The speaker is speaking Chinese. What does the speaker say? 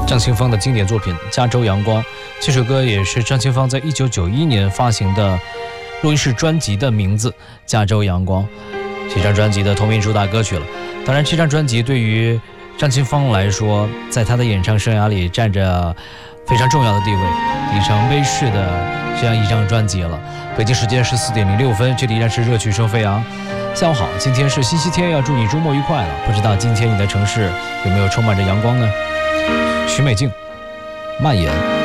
张清芳的经典作品《加州阳光》，这首歌也是张清芳在1991年发行的录音室专辑的名字《加州阳光》，这张专辑的同名主打歌曲了。当然，这张专辑对于张清芳来说，在她的演唱生涯里占着非常重要的地位，里程碑式的这样一张专辑了。北京时间14点06分，这里依然是热曲声飞扬。下午好，今天是星期天，要祝你周末愉快了。不知道今天你的城市有没有充满着阳光呢？徐美静，蔓延。